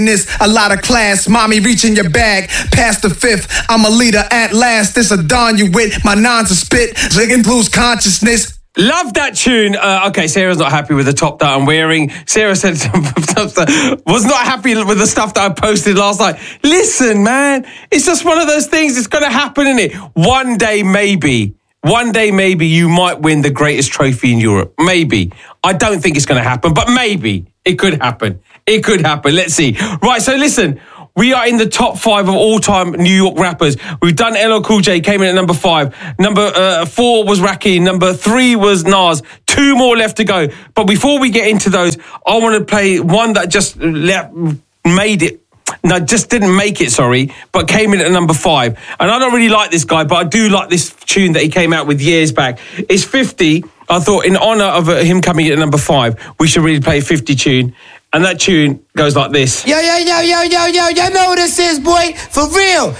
A lot of class, mommy reaching your bag. Past the fifth, I'm a leader at last. This a Don you with, my nines a spit. Ziggin blues consciousness. Love that tune. Okay, Sarah's not happy with the top that I'm wearing. Sarah said was not happy with the stuff that I posted last night. Listen, man, it's just one of those things. It's going to happen, innit? One day, maybe you might win the greatest trophy in Europe. Maybe. I don't think it's going to happen, but maybe it could happen. It could happen. Let's see. Right, so listen. We are in the top 5 of all-time New York rappers. We've done LL Cool J, came in at number 5. Number 4 was Rakim. Number 3 was Nas. 2 more left to go. But before we get into those, I want to play one that just made it. No, just didn't make it, sorry, but came in at number 5. And I don't really like this guy, but I do like this tune that he came out with years back. It's 50. I thought in honour of him coming in at number 5, we should really play 50 tune. And that tune goes like this. Yo, you know what this is, boy? For real.